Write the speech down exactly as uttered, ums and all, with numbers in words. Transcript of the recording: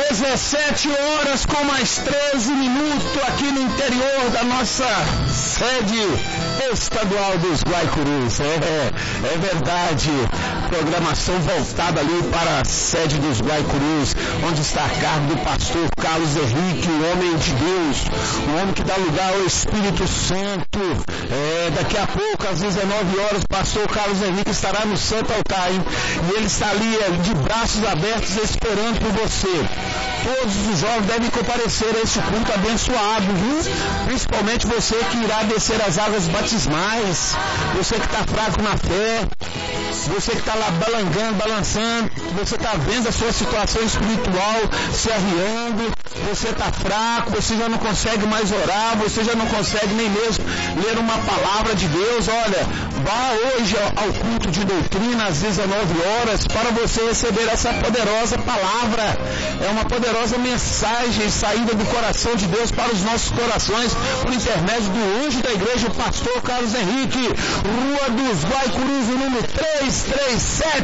dezessete horas com mais treze minutos aqui no interior da nossa sede estadual dos Guaicurus. É, é verdade. Programação voltada ali para a sede dos Guaicurus, onde está a cargo do pastor Carlos Henrique, o homem de Deus, o homem que dá lugar ao Espírito Santo. É, daqui a pouco, às dezenove horas, o pastor Carlos Henrique estará no Santo Altar, hein? E ele está ali de braços abertos esperando por você. Todos os jovens devem comparecer a esse culto abençoado, viu? Principalmente você que irá descer as águas batismais, você que está fraco na fé, você que está lá balangando, balançando, você está vendo a sua situação espiritual se arriando, você está fraco, você já não consegue mais orar, você já não consegue nem mesmo ler uma palavra de Deus. Olha, vá hoje ao culto de doutrina às dezenove horas para você receber essa poderosa palavra. É uma poderosa mensagem saída do coração de Deus para os nossos corações por intermédio do anjo da igreja, o pastor Carlos Henrique, Rua dos Guaicurus, o número trezentos e trinta e sete.